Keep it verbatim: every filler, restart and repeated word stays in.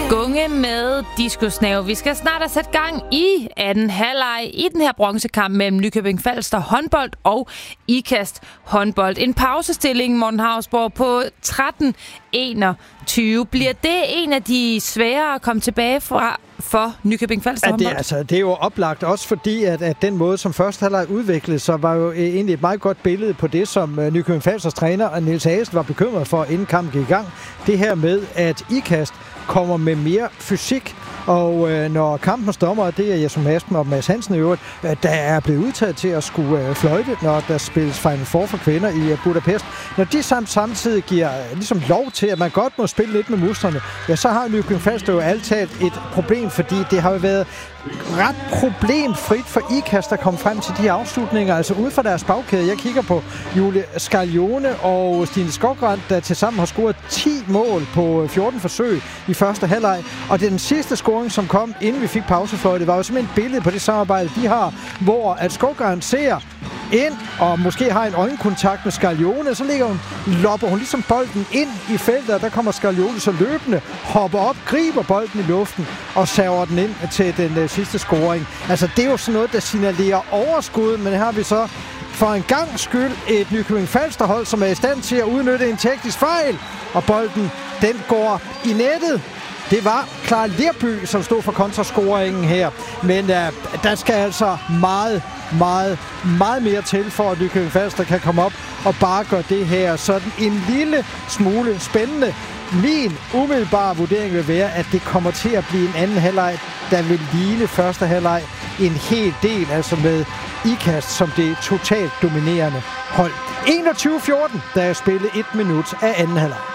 Gunge med diskusnæve. Vi skal snart have sat gang i anden halvleg i den her bronzekamp mellem Nykøbing Falster håndbold og Ikast håndbold. En pausestilling, Morten Hausborg, på tretten enogtyve. Bliver det en af de sværere at komme tilbage fra for Nykøbing Falster håndbold? Ja, det, altså, det er jo oplagt også fordi, at, at den måde, som første halvleg udviklede sig, var jo egentlig et meget godt billede på det, som Nykøbing Falsters træner Niels Hagen var bekymret for, inden kampen gik i gang. Det her med, at Ikast kommer med mere fysik, og øh, når kampens dommer, det er Jesper Masken og Mads Hansen i øvrigt, øh, der er blevet udtaget til at skulle øh, fløjte, når der spilles Final Four for kvinder i øh, Budapest. Når de samt, samtidig giver øh, ligesom lov til, at man godt må spille lidt med musklerne, ja, så har Nykøbing Falster jo altid et problem, fordi det har jo været ret problemfrit for Ikast at komme frem til de afslutninger, altså ude fra deres bagkæde. Jeg kigger på Julie Scaglione og Stine Skogrand, der tilsammen har scoret ti mål på fjorten forsøg i første halvleg, og det er den sidste scoring, som kom, inden vi fik pausefløjte, var jo simpelthen et billede på det samarbejde, de har, hvor at Skogrand ser ind, og måske har en øjenkontakt med Scaglione, så ligger hun, lopper hun ligesom bolden ind i feltet, og der kommer Scaglione så løbende, hopper op, griber bolden i luften, og saver den ind til den uh, sidste scoring. Altså, det er jo sådan noget, der signalerer overskud, men her har vi så for en gang skyld et Nykøbing Falster hold, som er i stand til at udnytte en teknisk fejl, og bolden, den går i nettet. Det var Clara Lerby, som stod for kontrascoringen her. Men uh, der skal altså meget, meget, meget mere til, for at Nykøbing Falster kan komme op og bare gøre det her sådan en lille smule spændende. Min umiddelbare vurdering vil være, at det kommer til at blive en anden halvleg, der vil ligne første halvleg en hel del, altså med Ikast som det totalt dominerende hold. enogtyve fjorten, der er spillet et minut af anden halvleg.